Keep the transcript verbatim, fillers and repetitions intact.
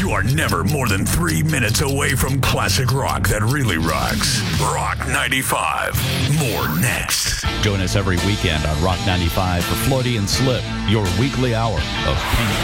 You are never more than three minutes away from classic rock that really rocks. Rock ninety-five. More next. Join us every weekend on Rock ninety-five for Floydie and Slip, your weekly hour of paint,